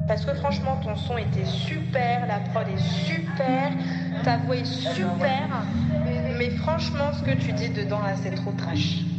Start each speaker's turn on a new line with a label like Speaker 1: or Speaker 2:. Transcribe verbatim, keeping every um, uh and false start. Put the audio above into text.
Speaker 1: Parce que franchement, ton son était super, la prod est super, ta voix est super. Mais franchement, ce que tu dis dedans, là, c'est trop trash.